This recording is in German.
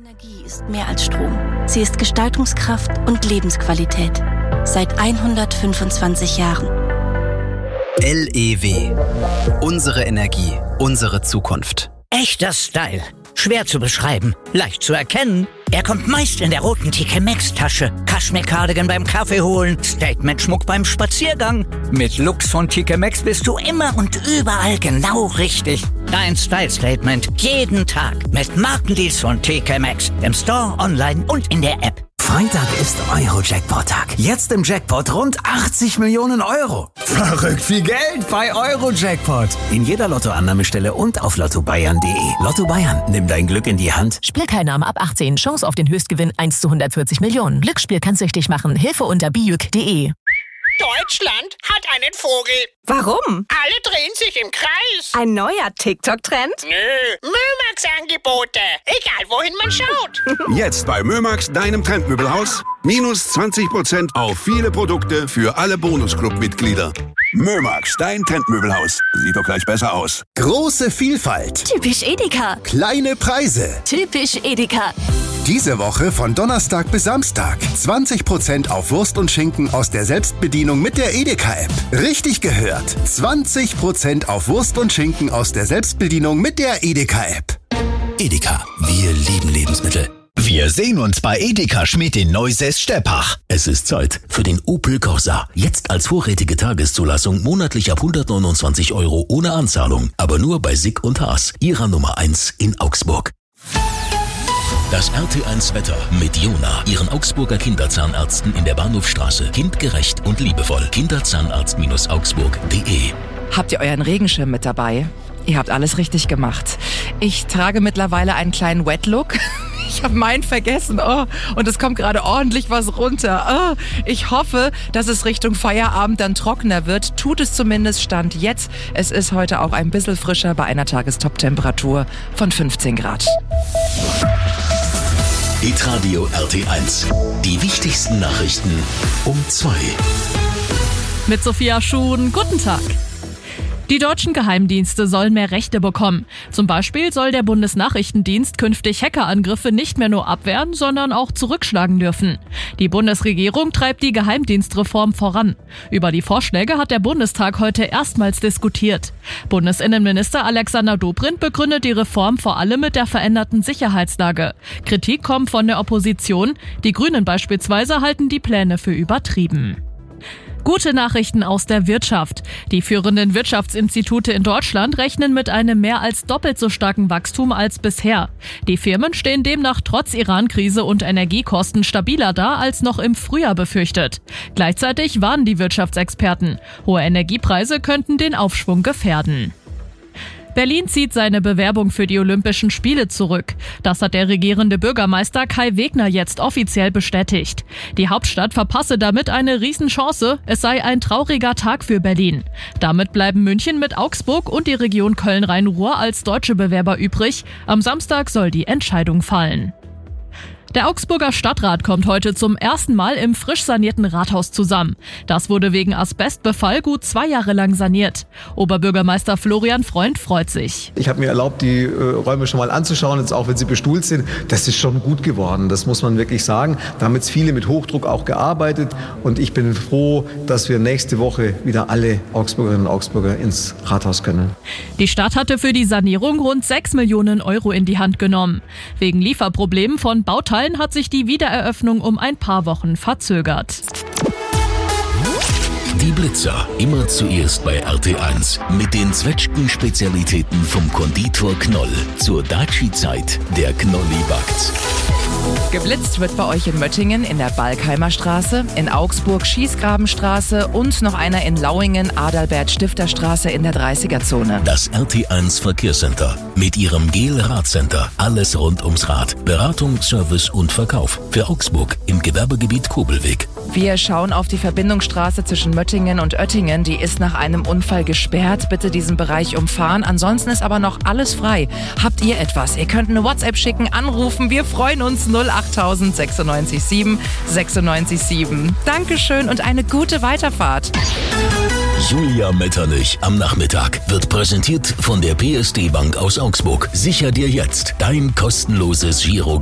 Energie ist mehr als Strom. Sie ist Gestaltungskraft und Lebensqualität. Seit 125 Jahren. LEW. Unsere Energie, unsere Zukunft. Echter Style. Schwer zu beschreiben, leicht zu erkennen. Er kommt meist in der roten TK Maxx Tasche. Kaschmir-Cardigan beim Kaffee holen, Statement-Schmuck beim Spaziergang. Mit Looks von TK Maxx bist du immer und überall genau richtig. Dein Style-Statement jeden Tag mit Markendeals von TK Maxx. Im Store, online und in der App. Freitag ist Euro-Jackpot-Tag. Jetzt im Jackpot rund 80 Millionen Euro. Verrückt viel Geld bei Euro-Jackpot. In jeder Lottoannahmestelle und auf lottobayern.de. Lotto Bayern, nimm dein Glück in die Hand. Spielteilnahme ab 18. Chance auf den Höchstgewinn 1 zu 140 Millionen. Glücksspiel kann süchtig machen. Hilfe unter biüc.de. Deutschland hat einen Vogel. Warum? Alle drehen sich im Kreis. Ein neuer TikTok-Trend? Nö, Mömax-Angebote. Egal, wohin man schaut. Jetzt bei Mömax, deinem Trendmöbelhaus. Minus 20% auf viele Produkte für alle Bonusclub-Mitglieder. Mömax, dein Trendmöbelhaus. Sieht doch gleich besser aus. Große Vielfalt. Typisch Edeka. Kleine Preise. Typisch Edeka. Diese Woche von Donnerstag bis Samstag. 20% auf Wurst und Schinken aus der Selbstbedienung mit der Edeka-App. Richtig gehört. 20% auf Wurst und Schinken aus der Selbstbedienung mit der Edeka-App. Edeka, wir lieben Lebensmittel. Wir sehen uns bei Edeka Schmidt in Neusäß-Steppach. Es ist Zeit für den Opel Corsa. Jetzt als vorrätige Tageszulassung monatlich ab 129 € ohne Anzahlung. Aber nur bei Sick und Haas, ihrer Nummer 1 in Augsburg. Das RT1 Wetter mit Jona, ihren Augsburger Kinderzahnärzten in der Bahnhofstraße. Kindgerecht und liebevoll. Kinderzahnarzt-augsburg.de. Habt ihr euren Regenschirm mit dabei? Ihr habt alles richtig gemacht. Ich trage mittlerweile einen kleinen Wet-Look. Ich habe meinen vergessen. Und es kommt gerade ordentlich was runter. Ich hoffe, dass es Richtung Feierabend dann trockener wird. Tut es zumindest Stand jetzt. Es ist heute auch ein bisschen frischer bei einer Tagestop-Temperatur von 15 Grad. Hitradio RT1. Die wichtigsten Nachrichten um 2. Mit Sophia Schuhn, guten Tag. Die deutschen Geheimdienste sollen mehr Rechte bekommen. Zum Beispiel soll der Bundesnachrichtendienst künftig Hackerangriffe nicht mehr nur abwehren, sondern auch zurückschlagen dürfen. Die Bundesregierung treibt die Geheimdienstreform voran. Über die Vorschläge hat der Bundestag heute erstmals diskutiert. Bundesinnenminister Alexander Dobrindt begründet die Reform vor allem mit der veränderten Sicherheitslage. Kritik kommt von der Opposition. Die Grünen beispielsweise halten die Pläne für übertrieben. Gute Nachrichten aus der Wirtschaft. Die führenden Wirtschaftsinstitute in Deutschland rechnen mit einem mehr als doppelt so starken Wachstum als bisher. Die Firmen stehen demnach trotz Iran-Krise und Energiekosten stabiler da als noch im Frühjahr befürchtet. Gleichzeitig warnen die Wirtschaftsexperten. Hohe Energiepreise könnten den Aufschwung gefährden. Berlin zieht seine Bewerbung für die Olympischen Spiele zurück. Das hat der regierende Bürgermeister Kai Wegner jetzt offiziell bestätigt. Die Hauptstadt verpasse damit eine Riesenchance. Es sei ein trauriger Tag für Berlin. Damit bleiben München mit Augsburg und die Region Köln-Rhein-Ruhr als deutsche Bewerber übrig. Am Samstag soll die Entscheidung fallen. Der Augsburger Stadtrat kommt heute zum ersten Mal im frisch sanierten Rathaus zusammen. Das wurde wegen Asbestbefall gut 2 Jahre lang saniert. Oberbürgermeister Florian Freund freut sich. Ich habe mir erlaubt, die Räume schon mal anzuschauen, jetzt auch wenn sie bestuhlt sind. Das ist schon gut geworden, das muss man wirklich sagen. Da haben jetzt viele mit Hochdruck auch gearbeitet und ich bin froh, dass wir nächste Woche wieder alle Augsburgerinnen und Augsburger ins Rathaus können. Die Stadt hatte für die Sanierung rund 6 Millionen € in die Hand genommen. Wegen Lieferproblemen von Bauteilen hat sich die Wiedereröffnung um ein paar Wochen verzögert. Die Blitzer, immer zuerst bei RT1. Mit den Zwetschgen-Spezialitäten vom Konditor Knoll. Zur Daci-Zeit, der Knolli backt. Geblitzt wird bei euch in Möttingen in der Balkheimer Straße, in Augsburg Schießgrabenstraße und noch einer in Lauingen Adalbert-Stifter-Straße in der 30er-Zone. Das RT1 Verkehrscenter mit ihrem GEL-Radcenter. Alles rund ums Rad. Beratung, Service und Verkauf. Für Augsburg im Gewerbegebiet Kobelweg. Wir schauen auf die Verbindungsstraße zwischen Möttingen und Oettingen. Die ist nach einem Unfall gesperrt. Bitte diesen Bereich umfahren. Ansonsten ist aber noch alles frei. Habt ihr etwas? Ihr könnt eine WhatsApp schicken, anrufen. Wir freuen uns. 08000 96 7 96 7. Dankeschön und eine gute Weiterfahrt. Julia Metternich am Nachmittag wird präsentiert von der PSD Bank aus Augsburg. Sicher dir jetzt dein kostenloses Giro